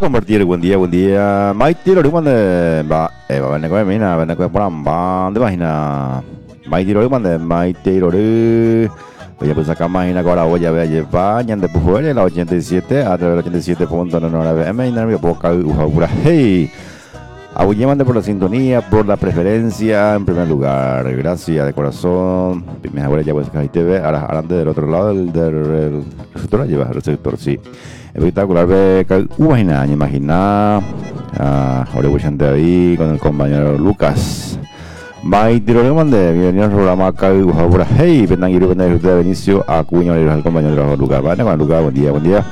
compartir. Buen día. Maite, lo digo de van a mina, van a comer de página. Maite, lo digo de Maite, lo digo. Voy a sacar máquina que ahora voy a ver a llevar. Ya de Pujuel, la 87, a través del 87.9 FM. Y no me puedo caer, hey. Abullemos por la sintonía, por la preferencia, en primer lugar. Gracias de corazón. Me abuela ya voy a sacar TV. Ahora, adelante del otro lado del receptor, lleva el receptor, sí. Espectacular ver imagina ahora voy a estar ahí con el compañero Lucas. Mai tiro de bienvenido al programa Cagujabura. Hey, vengan y vengan de Benicio a Cuño y al compañero Lucas. Vale, con Lucas, buen día.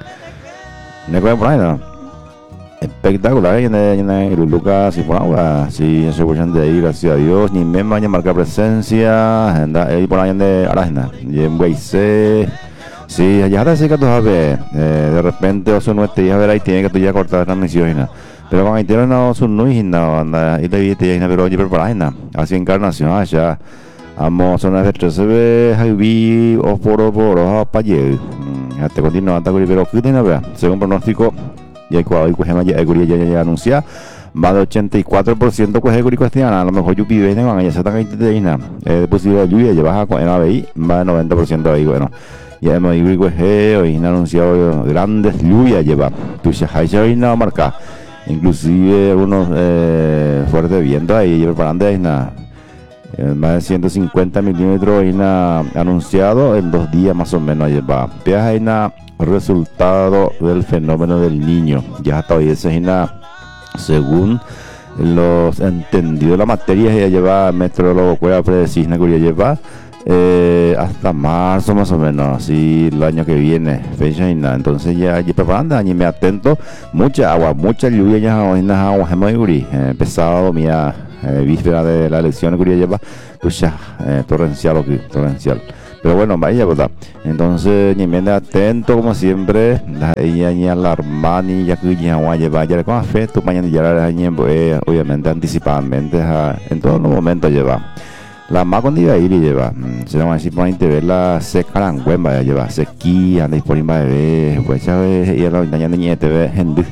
¿Me cogen por ahí, no? Espectacular, Lucas y por ahora. Sí, se voy de ahí, gracias a Dios. Ni me vaya a marcar presencia. Ahí por ahí de Arajna. Y en Weise. Sí, ya ahora sí que tú sabes, de repente o no te a ver ahí tiene que tú ya cortar la transmisión, pero con el no son no y nada, y te viste pero oye preparar así encarnación allá, vamos a una vez se ve ahí o por para allá, hasta continúa hasta pero que tiene ver, según pronóstico y el cual ya anuncia más de 84% pues el cuestiona, a lo mejor yo pide van ya se están ahí posible lluvia llevas a en ABI más de 90% ahí bueno. Ya hemos hoy anunciado grandes lluvias lleva tu shahai no marca inclusive unos fuertes vientos ahí preparando ahí más de 150 milímetros ahí anunciado en 2 días más o menos lleva ahí resultado del fenómeno del Niño ya hasta hoy ese según los entendidos de la materia ya lleva metrólogo puede predecir que lleva hasta marzo más o menos, así el año que viene, fecha y nada. Entonces ya preparando, me atento, mucha agua, mucha lluvia ya en las aguas pesado, mía, víspera de la elección que lleva, pues ya, torrencial. Pero bueno, vaya, ¿verdad? Entonces, ni me atento como siempre, ella ni alarmar ni ya que ya lleva, ya con fe, tu mañana ya la obviamente anticipadamente, en todos los momentos lleva. La más cuando iba a ir y lleva, se llama así por ahí te ve la seca la encuemba, lleva sequía, anda por ahí va a ver, pues ya ves, y la ventana de te ve,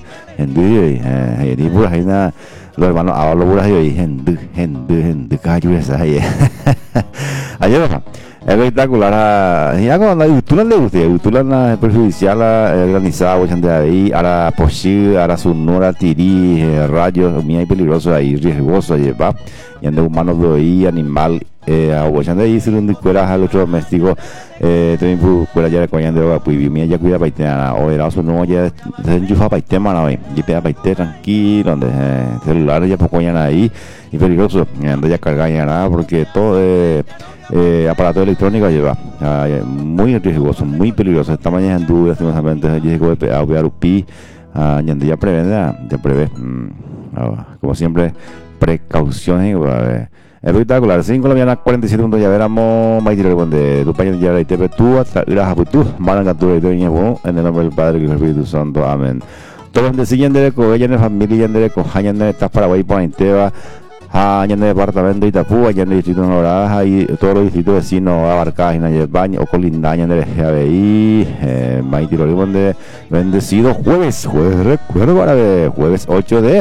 y por ahí nada, los hermanos hablo por ahí, cayo esa ahí, ayer va, espectacular, ya cuando Utula le guste, Utula perjudicial, organizada, pues ande ahí, ahora poshi, ahora su nora, tirí, rayos, muy peligroso ahí, riesgoso, lleva. Y ande humanos de ahí, animal, aguachando ahí, si un cueras al otro doméstico, también cuera ya de coñando de pues mía ya cuida paiteana, o era su no ya se enchufa paitema, no, y pega paite tranquilo, donde celular ya poco ya ahí, y peligroso, anda ya cargada ya nada, porque todo aparato electrónico lleva, muy riesgoso, muy peligroso, esta mañana en duda, lastimosamente, llegó a Upi, ya prevé, como siempre, precauciones, espectacular. 5 de la mañana, 47 minutos. Ya veremos. Maite, de tu paño ya la TV, tú, gracias por tú, Marangatura y Doña, en el nombre del Padre y del Espíritu Santo. Amén. Todos los de siguiente, ella en la familia, ya en Jañan de estas Paraguay, Pointeva, allá en el departamento de Itapú, allá en el distrito de Noraja y todos los distritos vecinos abarcados en el baño o colindaña del GBI. Maite, lo digo de bendecido jueves, recuerdo para ver, jueves 8 de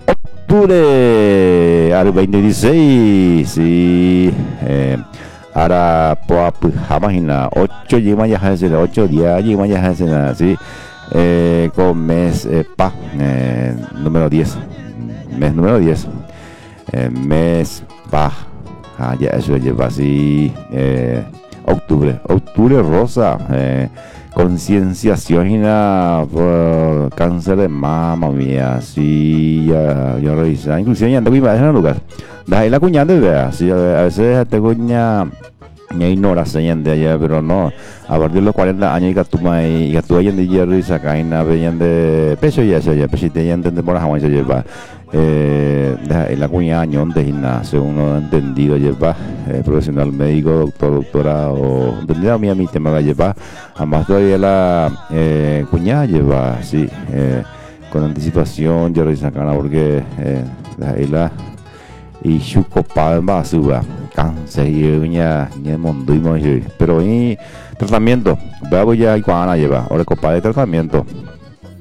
octubre al 2016, sí, ahora imagina 8 días ya sí, con mes número 10, mes número 10, mes ya eso lleva así, octubre rosa, concienciación por cáncer de mama mía, sí, ya revisé, inclusive ya ando con imagen en el lugar, de ahí la cuñada vea, sí, a veces te cuña me ignora de allá, pero no, a partir de los 40 años y que tú allá de hierro y sacaina veían de peso y eso ya, pues si te ya entiende por la jamás se lleva, la cuña año de gimnasio, uno entendido lleva, profesional médico, doctora o entendido mi tema va a llevar, además todavía la cuñada lleva, sí, con anticipación, yo lo sacana porque ahí la y su copa en basura cáncer y ya mundo y muy pero y tratamiento veo ya y cuando lleva ahora copa de tratamiento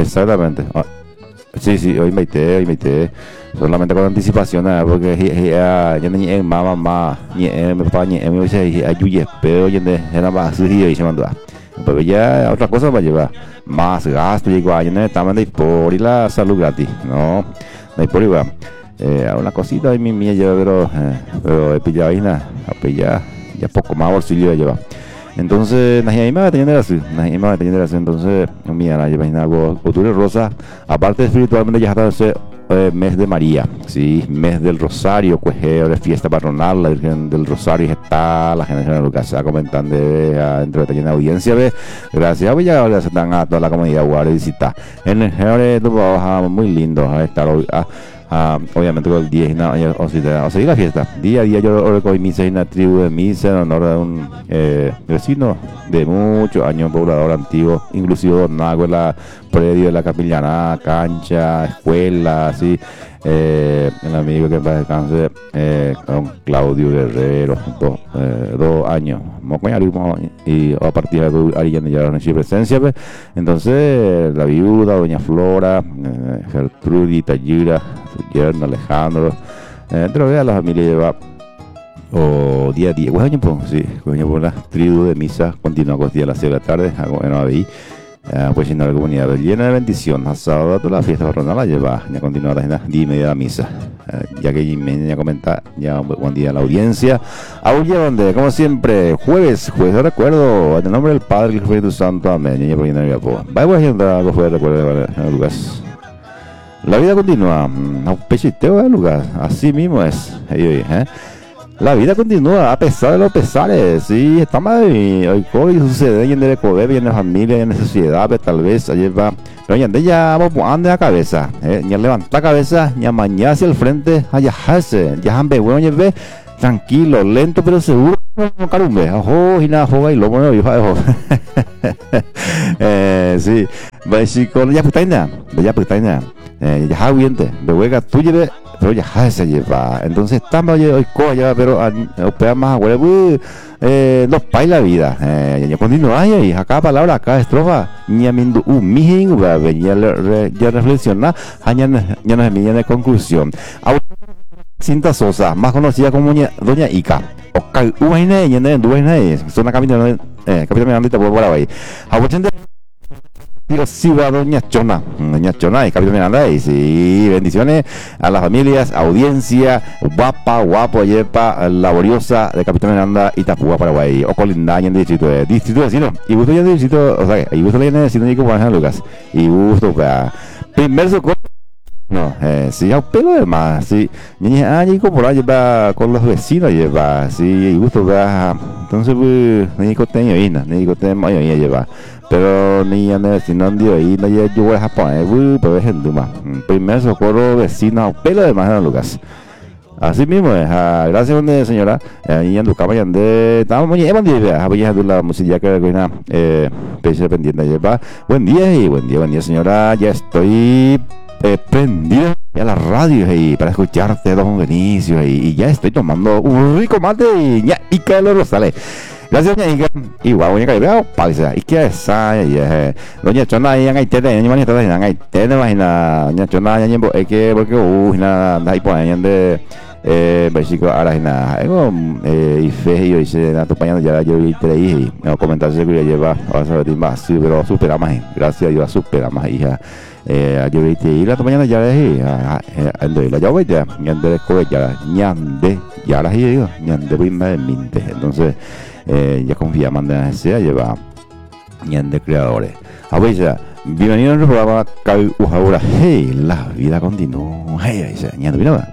exactamente. Sí, sí, hoy me invité, solamente con anticipación, porque ya ni mamá, ni mi papá, ni mi dice, ayuye, pero ya era más suyo y se mandó. Pero ya otra cosa va a llevar más gasto y igual, ya no estamos de por y la salud gratis, no, de por igual. Una cosita de mi mía lleva, pero he pillado ahí nada, ya poco más bolsillo ya lleva. Entonces, nadie me va a tener así, entonces, mira, nadie va a algo, octubre rosa, aparte espiritualmente ya está mes de María, sí, mes del Rosario, cuejeo de fiesta patronal, la Virgen del Rosario está, la gente de Lucas está comentando dentro de la audiencia, ¿ves? Gracias, pues ya se están a toda la comunidad guardia visita. En el género muy lindo a estar hoy. Obviamente con el día o seguir la fiesta día a día. Yo recogí misa en una tribu de misa en honor a un vecino de muchos años, poblador antiguo, inclusive donado la predio de la capillana, cancha, escuela, así. El amigo que para descanse, con Claudio Guerrero, 2 años, y a partir de ahí ya no hay presencia, pues. Entonces la viuda, doña Flora, Gertrudis, Tallira, su yerno Alejandro, entre la familia lleva día a día, por la tribu de misa, continúa con día a las 6 de la tarde, bueno, ahí. Pues en la comunidad llena de bendición, a sábado toda la fiesta patronal la lleva, ya continúa la 10:30 de la misa, ya que ya comenta, ya buen día a la audiencia, audiencia donde, como siempre, jueves de recuerdo, en el nombre del Padre y del Espíritu Santo, amén, y por vamos a entrar algo de recuerdo, Lucas. La vida continúa, un pechiteo, Lucas, así mismo es, la vida continúa a pesar de los pesares, sí, estamos hoy sucede en el COVID, en la familia, en la sociedad, pero tal vez ayer va, pero ya vamos ande la cabeza, ya levanta la cabeza, ya mañana hacia el frente, allá ya hambre, bueno, ya ve, tranquilo, lento pero seguro, no carumbe, ojo, y nada, joga y lo bueno, sí, va si con ya putaina, ya javiente, de huega, tú lleves, pero ya se lleva, entonces estamos hoy ya, pero opera más huevo, los pais la vida, ya continúa ahí, acá palabra, acá estrofa, ya mindu mijing, ya reflexiona, ya nos envía de conclusión. Cinta Sosa, más conocida como Doña Ica, o Uaine, y en Duaine, es una capitana de Paraguay. Digo, sí, va Doña Chona y Capitán Miranda, y sí, bendiciones a las familias, audiencia, guapo, yepa, laboriosa de Capitán Miranda, Itapúa, Paraguay, o colindaña en el distrito vecino, y gusto ya en el distrito, o sea, y gusto ya en el distrito de San Lucas, y gusto, primer socorro. No, sí, a pelo de más, sí, Nico por ahí lleva con los vecinos, lleva, sí, y gusto, entonces, Nico tengo lleva, pero ni en el vecino dio ahí, no yo voy a Japón, pero es en Duma, primer socorro vecino, a pelo de más, Lucas. Así mismo es, gracias señora, y en Ducama estamos muy bien, voy a la música que recuerda, pese pendiente, lleva, buen día señora, ya estoy prendido a la radio para escucharte, don Benicio, y ya estoy tomando un rico mate y que los Rosales. Gracias, doña Ica. Igual, doña Caribea, pausa. Y que esa, doña Chona, ya hay tele, ya hay tele, imagina, doña Chona, ya es que, porque, nada, ahí ponen de, México, ahora, nada, y fe, y se acompañando ya, yo y te dije, comentarse que lleva, ahora se va a pero supera más, gracias a Dios, supera más, hija. Yo vi que la mañana ya dejé la llave ya ñande ya la digo ñande prima de minte, entonces ya confía manda sea lleva ñande creadores a ver ya bienvenido a nuestro programa Cabi Ujaura. Hey, la vida continúa, hey, ñande